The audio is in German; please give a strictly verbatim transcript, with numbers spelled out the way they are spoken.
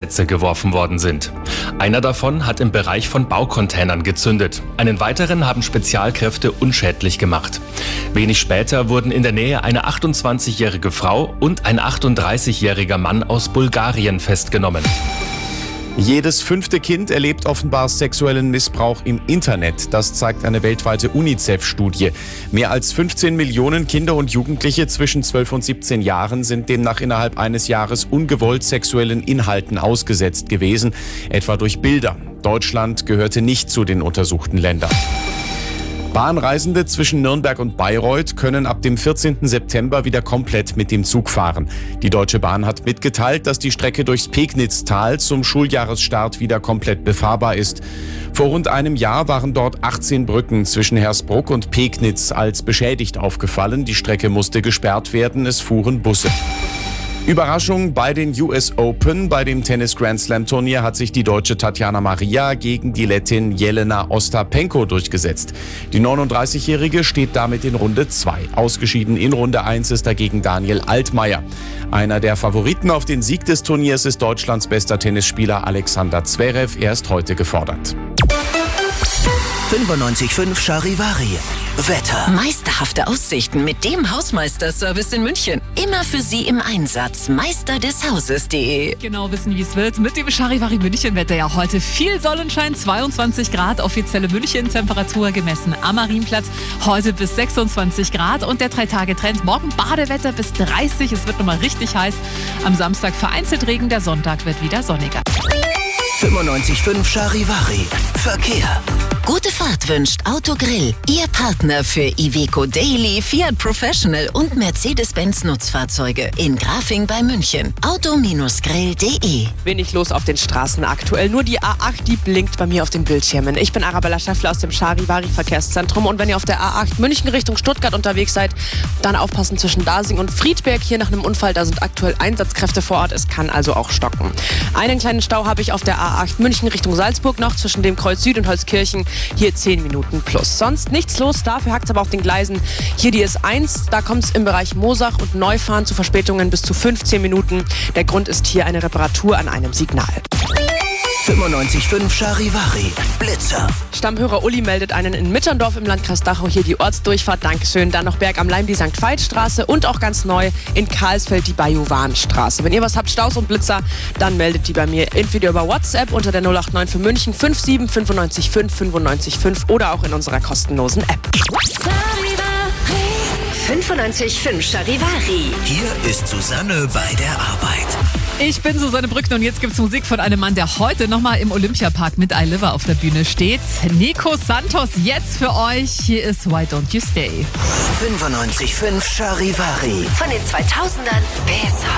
Aufsätze geworfen worden sind. Einer davon hat im Bereich von Baucontainern gezündet. Einen weiteren haben Spezialkräfte unschädlich gemacht. Wenig später wurden in der Nähe eine achtundzwanzigjährige Frau und ein achtunddreißigjähriger Mann aus Bulgarien festgenommen. Jedes fünfte Kind erlebt offenbar sexuellen Missbrauch im Internet. Das zeigt eine weltweite UNICEF-Studie. Mehr als fünfzehn Millionen Kinder und Jugendliche zwischen zwölf und siebzehn Jahren sind demnach innerhalb eines Jahres ungewollt sexuellen Inhalten ausgesetzt gewesen, etwa durch Bilder. Deutschland gehörte nicht zu den untersuchten Ländern. Bahnreisende zwischen Nürnberg und Bayreuth können ab dem vierzehnten September wieder komplett mit dem Zug fahren. Die Deutsche Bahn hat mitgeteilt, dass die Strecke durchs Pegnitztal zum Schuljahresstart wieder komplett befahrbar ist. Vor rund einem Jahr waren dort achtzehn Brücken zwischen Hersbruck und Pegnitz als beschädigt aufgefallen. Die Strecke musste gesperrt werden, es fuhren Busse. Überraschung bei den U S Open. Bei dem Tennis-Grand-Slam-Turnier hat sich die Deutsche Tatjana Maria gegen die Lettin Jelena Ostapenko durchgesetzt. Die neununddreißigjährige steht damit in Runde zwei. Ausgeschieden in Runde eins ist dagegen Daniel Altmaier. Einer der Favoriten auf den Sieg des Turniers ist Deutschlands bester Tennisspieler Alexander Zverev. Er ist heute gefordert. fünfundneunzig Komma fünf Charivari. Wetter. Meisterhafte Aussichten mit dem Hausmeister-Service in München. Immer für Sie im Einsatz. Meister des Hauses punkt de. Genau wissen, wie es wird. Mit dem Charivari München-Wetter ja heute viel Sonnenschein, zweiundzwanzig Grad, offizielle München-Temperatur gemessen am Marienplatz. Heute bis sechsundzwanzig Grad und der drei-Tage-Trend. Morgen Badewetter bis dreißig. Es wird nochmal richtig heiß. Am Samstag vereinzelt Regen, der Sonntag wird wieder sonniger. fünfundneunzig Komma fünf Charivari. Verkehr. Gute Fahrt wünscht Autogrill, Ihr Partner für Iveco Daily, Fiat Professional und Mercedes-Benz Nutzfahrzeuge in Grafing bei München. auto grill punkt de. Wenig los auf den Straßen aktuell. Nur die A acht, die blinkt bei mir auf den Bildschirmen. Ich bin Arabella Schäffler aus dem Charivari Verkehrszentrum und wenn ihr auf der A acht München Richtung Stuttgart unterwegs seid, dann aufpassen zwischen Dasing und Friedberg. Hier nach einem Unfall, da sind aktuell Einsatzkräfte vor Ort. Es kann also auch stocken. Einen kleinen Stau habe ich auf der A acht München Richtung Salzburg noch zwischen dem Kreuz Süd und Holzkirchen. Hier zehn Minuten plus. Sonst nichts los, dafür hakt es aber auf den Gleisen. Hier die S eins, da kommt es im Bereich Moosach und Neufahren zu Verspätungen bis zu fünfzehn Minuten. Der Grund ist hier eine Reparatur an einem Signal. fünfundneunzig Komma fünf Charivari. Blitzer. Stammhörer Uli meldet einen in Mitterndorf im Landkreis Dachau. Hier die Ortsdurchfahrt, Dankeschön. Dann noch Berg am Leim, die Sankt Veit-Straße und auch ganz neu in Karlsfeld die Bajuwan-Straße. Wenn ihr was habt, Staus und Blitzer, dann meldet die bei mir entweder über WhatsApp unter der null acht neun für München fünf sieben fünf neun fünf fünf neun fünf oder auch in unserer kostenlosen App. fünfundneunzig Komma fünf Charivari. Hier ist Susanne bei der Arbeit. Ich bin Susanne Brückner und jetzt gibt's Musik von einem Mann, der heute nochmal im Olympiapark mit I Live auf der Bühne steht. Nico Santos jetzt für euch. Hier ist Why Don't You Stay. fünfundneunzig Komma fünf Charivari. Von den zweitausendern bis heute.